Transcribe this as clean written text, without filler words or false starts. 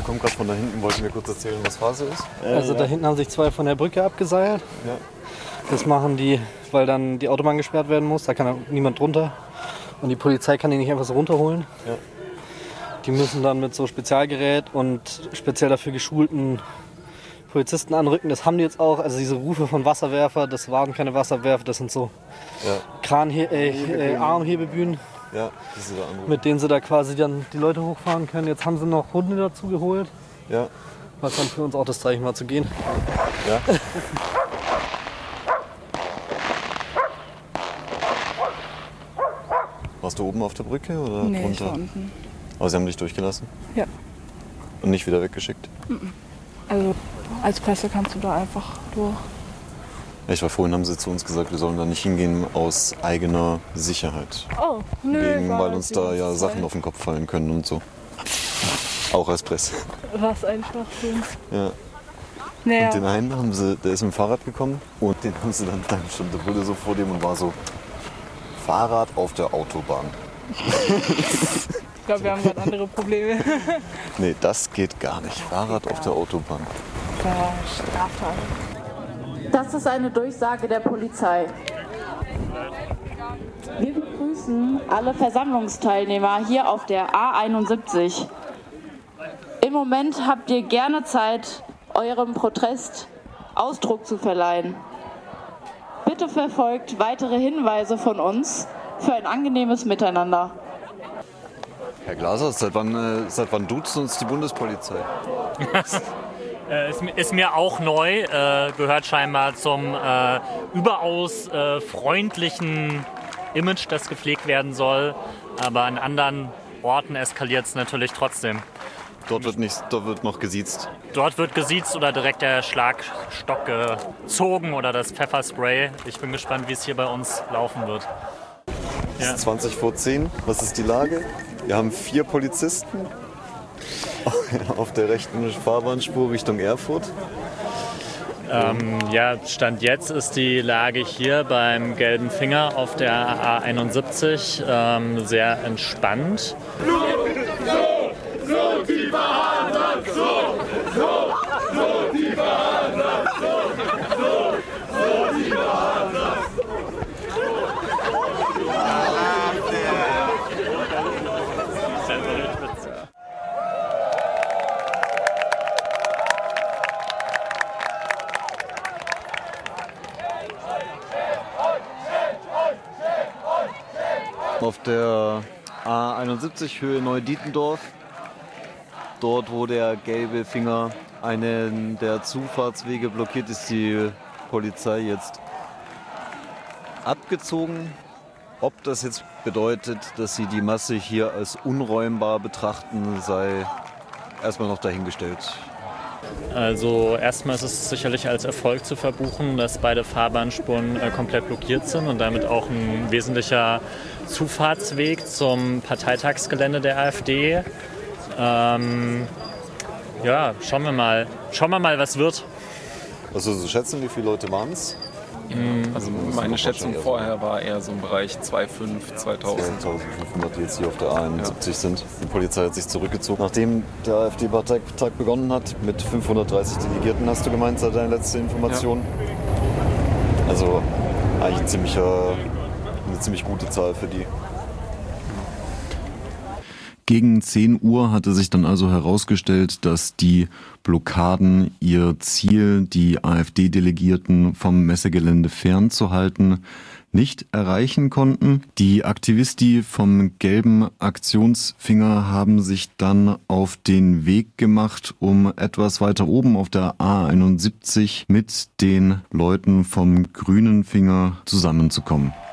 kommen gerade von da hinten. Wollten wir kurz erzählen, was Phase ist? Also da hinten haben sich 2 von der Brücke abgeseilt. Ja. Das machen die, weil dann die Autobahn gesperrt werden muss. Da kann auch niemand drunter. Und die Polizei kann die nicht einfach so runterholen. Ja. Die müssen dann mit so Spezialgerät und speziell dafür geschulten Polizisten anrücken. Das haben die jetzt auch. Also diese Rufe von Wasserwerfer, das waren keine Wasserwerfer, das sind so Armhebebühnen, diese da anrufen. mit denen sie da quasi dann die Leute hochfahren können. Jetzt haben sie noch Hunde dazu geholt, was dann für uns auch das Zeichen war zu gehen. Ja. Warst du oben auf der Brücke oder Nee, drunter? ich war unten. Aber sie haben dich durchgelassen? Ja. Und nicht wieder weggeschickt? Also als Presse kannst du da einfach durch. Ja, ich war vorhin, haben sie zu uns gesagt, wir sollen da nicht hingehen aus eigener Sicherheit. Oh, nö. Weil uns da ja Sachen auf den Kopf fallen können und so. Auch als Presse. Was ein Schwachsinn. Ja. Naja. Und den einen haben sie, der ist mit dem Fahrrad gekommen und den haben sie dann schon, der wurde so vor dem und war so, Fahrrad auf der Autobahn. Ich glaube, wir haben gerade andere Probleme. Nee, das geht gar nicht. Fahrrad auf der Autobahn. Straftat. Das ist eine Durchsage der Polizei. Wir begrüßen alle Versammlungsteilnehmer hier auf der A71. Im Moment habt ihr gerne Zeit, eurem Protest Ausdruck zu verleihen. Bitte verfolgt weitere Hinweise von uns für ein angenehmes Miteinander. Herr Glaser, seit wann duzt uns die Bundespolizei? Ist mir auch neu, gehört scheinbar zum überaus freundlichen Image, das gepflegt werden soll. Aber an anderen Orten eskaliert es natürlich trotzdem. Dort wird noch gesiezt. Dort wird gesiezt oder direkt der Schlagstock gezogen oder das Pfefferspray. Ich bin gespannt, wie es hier bei uns laufen wird. Es ist 20 vor 10. Was ist die Lage? Wir haben 4 Polizisten auf der rechten Fahrbahnspur Richtung Erfurt. Stand jetzt ist die Lage hier beim Gelben Finger auf der A71 sehr entspannt. So die Verhandlung, so die Verhandlung, so die Verhandlung. Auf der A71 Höhe Neudietendorf. Dort, wo der Gelbe Finger einen der Zufahrtswege blockiert, ist die Polizei jetzt abgezogen. Ob das jetzt bedeutet, dass sie die Masse hier als unräumbar betrachten, sei erstmal noch dahingestellt. Also erstmal ist es sicherlich als Erfolg zu verbuchen, dass beide Fahrbahnspuren komplett blockiert sind und damit auch ein wesentlicher Zufahrtsweg zum Parteitagsgelände der AfD. Schauen wir mal, was wird. Also so schätzen, wie viele Leute waren es? Also meine Schätzung vorher war eher so im Bereich 2.500, 2.000. 2.500, die jetzt hier auf der A71 sind. Die Polizei hat sich zurückgezogen. Nachdem der AfD-Parteitag begonnen hat, mit 530 Delegierten, hast du gemeint, seit deiner letzten Information. Ja. Also eigentlich eine ziemlich gute Zahl für die. Gegen 10 Uhr hatte sich dann also herausgestellt, dass die Blockaden ihr Ziel, die AfD-Delegierten vom Messegelände fernzuhalten, nicht erreichen konnten. Die Aktivisti vom Gelben Aktionsfinger haben sich dann auf den Weg gemacht, um etwas weiter oben auf der A71 mit den Leuten vom Grünen Finger zusammenzukommen.